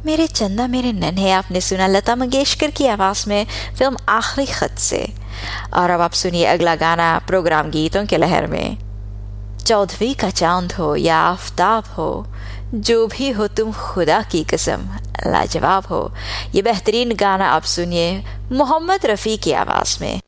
मेरे चंदा मेरे नन्हे आपने सुना लता मंगेशकर की आवाज़ में फिल्म आखिरी खत से। और अब आप सुनिए अगला गाना प्रोग्राम गीतों के लहर में। 14वीं का चांद हो या आफताब हो, जो भी हो तुम खुदा की कसम लाजवाब हो। ये बेहतरीन गाना आप सुनिए मोहम्मद रफ़ी की आवाज़ में।